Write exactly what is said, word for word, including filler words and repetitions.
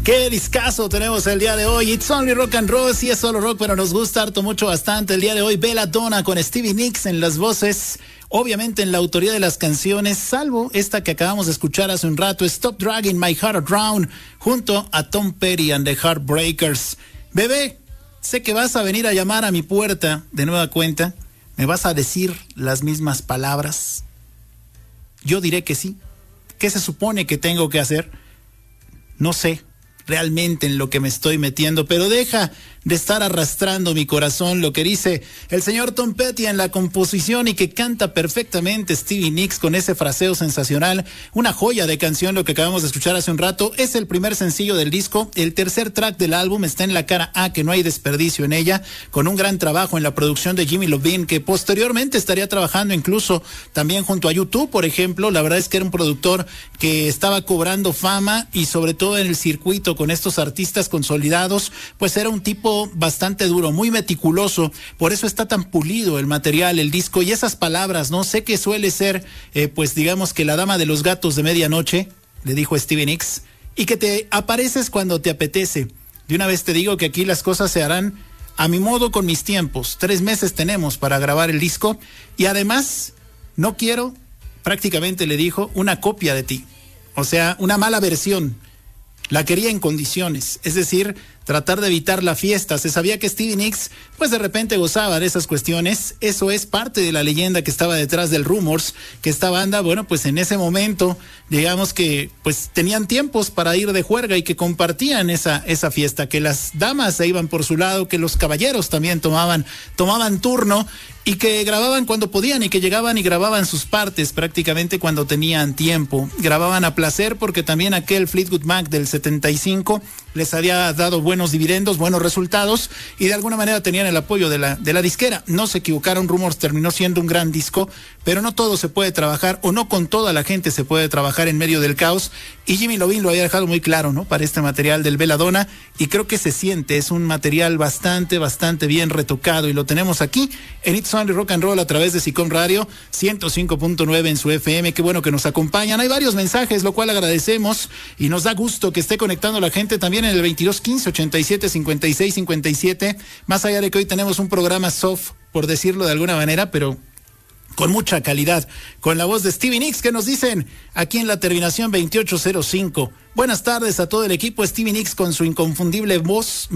Qué discazo tenemos el día de hoy. It's only rock and roll, sí es solo rock, pero nos gusta harto mucho bastante el día de hoy. Belladonna con Stevie Nicks en las voces, obviamente en la autoría de las canciones, salvo esta que acabamos de escuchar hace un rato, Stop Dragging My Heart Around, junto a Tom Petty and the Heartbreakers. Bebé, sé que vas a venir a llamar a mi puerta de nueva cuenta. ¿Me vas a decir las mismas palabras? Yo diré que sí. ¿Qué se supone que tengo que hacer? No sé realmente en lo que me estoy metiendo, pero deja de estar arrastrando mi corazón, lo que dice el señor Tom Petty en la composición y que canta perfectamente Stevie Nicks con ese fraseo sensacional, una joya de canción lo que acabamos de escuchar hace un rato. Es el primer sencillo del disco, el tercer track del álbum, está en la cara A, que no hay desperdicio en ella, con un gran trabajo en la producción de Jimmy Iovine, que posteriormente estaría trabajando incluso también junto a YouTube, por ejemplo. La verdad es que era un productor que estaba cobrando fama y sobre todo en el circuito con estos artistas consolidados, pues era un tipo bastante duro, muy meticuloso, por eso está tan pulido el material, el disco y esas palabras, ¿no? Sé que suele ser, eh, pues digamos que la dama de los gatos de medianoche, le dijo Stevie Nicks, y que te apareces cuando te apetece. De una vez te digo que aquí las cosas se harán a mi modo, con mis tiempos. Tres meses tenemos para grabar el disco y además no quiero, prácticamente le dijo, una copia de ti, o sea, una mala versión. La quería en condiciones, es decir, tratar de evitar la fiesta. Se sabía que Stevie Nicks, pues de repente gozaba de esas cuestiones. Eso es parte de la leyenda que estaba detrás del Rumors, que esta banda, bueno, pues en ese momento, digamos que, pues tenían tiempos para ir de juerga y que compartían esa, esa fiesta, que las damas se iban por su lado, que los caballeros también tomaban, tomaban turno y que grababan cuando podían y que llegaban y grababan sus partes prácticamente cuando tenían tiempo. Grababan a placer porque también aquel Fleetwood Mac del setenta y cinco les había dado buenos dividendos, buenos resultados y de alguna manera tenían el apoyo de la, de la disquera. No se equivocaron, Rumors terminó siendo un gran disco, pero no todo se puede trabajar o no con toda la gente se puede trabajar en medio del caos y Jimmy Iovine lo había dejado muy claro, ¿no? Para este material del Belladonna y creo que se siente, es un material bastante, bastante bien retocado y lo tenemos aquí en It's Only Rock and Roll a través de Sicom Radio ciento cinco punto nueve en su F M. Qué bueno que nos acompañan. Hay varios mensajes, lo cual agradecemos y nos da gusto que esté conectando la gente también en el veintidós quince ochenta y siete cincuenta y seis cincuenta y siete. Más allá de que hoy tenemos un programa soft, por decirlo de alguna manera, pero con mucha calidad, con la voz de Stevie Nicks, que nos dicen aquí en la terminación veintiocho cero cinco. Buenas tardes a todo el equipo. Stevie Nicks con su inconfundible voz